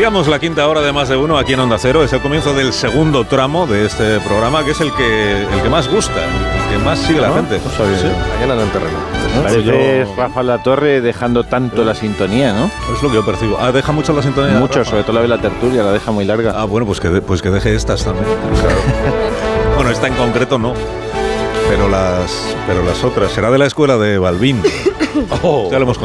Iniciamos la quinta hora de Más de Uno aquí en Onda Cero. Es el comienzo del segundo tramo de este programa, que es el que más gusta, el que más sigue la gente. No sabía. Sí. Mañana en el terreno. Parece Rafa Latorre dejando tanto la sintonía, ¿no? Es lo que yo percibo. ¿Deja mucho la sintonía? Mucho, Rafa? sobre todo la de la tertulia, la deja muy larga. Bueno, pues que deje estas también. Claro. Bueno, esta en concreto no. Pero las otras. Será de la escuela de Balbín. Ya lo hemos contado.